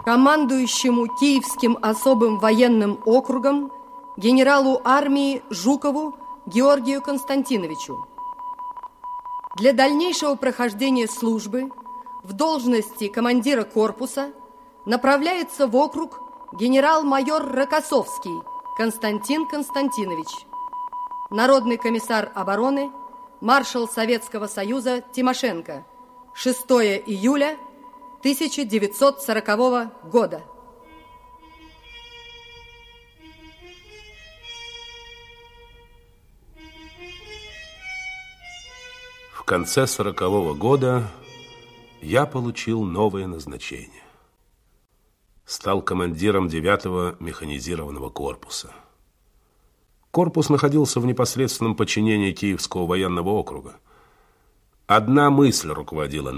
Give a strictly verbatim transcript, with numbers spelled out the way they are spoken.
командующему Киевским особым военным округом генералу армии Жукову Георгию Константиновичу. Для дальнейшего прохождения службы в должности командира корпуса направляется в округ генерал-майор Рокоссовский Константин Константинович, народный комиссар обороны, маршал Советского Союза Тимошенко, шестое июля тысяча девятьсот сорокового года. В конце сорокового года я получил новое назначение. Стал командиром девятого механизированного корпуса. Корпус находился в непосредственном подчинении Киевского военного округа. Одна мысль руководила